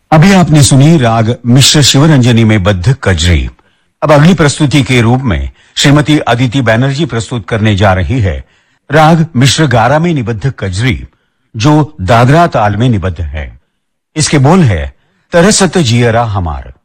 अभी आपने सुनी राग मिश्र शिवरंजनी में बद्ध कजरी। अब अगली प्रस्तुति के रूप में श्रीमती अदिति बैनर्जी प्रस्तुत करने जा रही है राग मिश्र गारा में निबद्ध कजरी, जो दादरा ताल में निबद्ध है। इसके बोल है तरसत जियरा हमार।